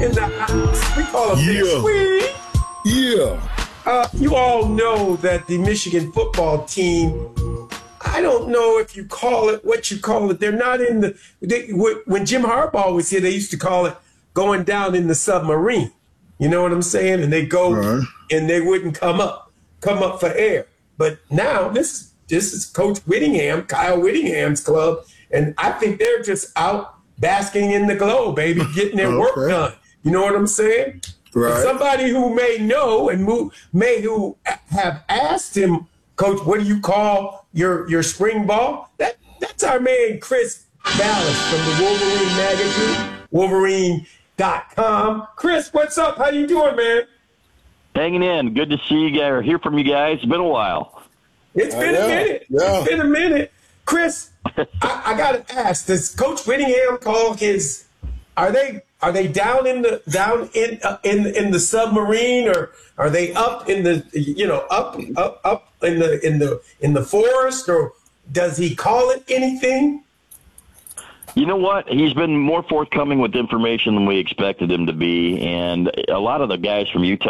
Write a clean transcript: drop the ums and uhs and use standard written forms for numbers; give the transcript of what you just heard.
in the house. We call him Big Yeah. Squeeze. Yeah. You all know that the Michigan football team, I don't know if you call it what you call it. They're not in when Jim Harbaugh was here, they used to call it going down in the submarine. You know what I'm saying? And they go Right. and they wouldn't come up for air. But now this is Coach Whittingham, Kyle Whittingham's club, and I think they're just out basking in the glow, baby, getting their work Okay. done. You know what I'm saying? Right. And somebody who may know and who have asked him, Coach, what do you call your spring ball? That's our man Chris Ballas from the Wolverine magazine, Wolverine.com. Chris, what's up? How you doing, man? Hanging in. Good to see you guys or hear from you guys. It's been a while. It's been a minute. Yeah. It's been a minute. Chris, I gotta ask, does Coach Whittingham call his are they down in the submarine, or are they up in the up in the forest, or does he call it anything? You know what? He's been more forthcoming with information than we expected him to be, and a lot of the guys from Utah